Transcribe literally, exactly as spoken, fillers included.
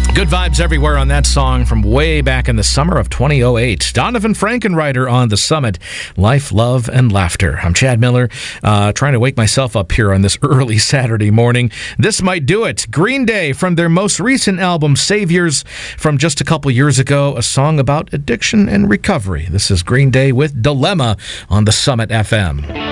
Good vibes everywhere on that song from way back in the summer of twenty oh eight. Donovan Frankenreiter on The Summit. Life, Love, and Laughter. I'm Chad Miller, uh, trying to wake myself up here on this early Saturday morning. This might do it. Green Day from their most recent album, Saviors, from just a couple years ago, a song about addiction and recovery. This is Green Day with Dilemma on The Summit F M.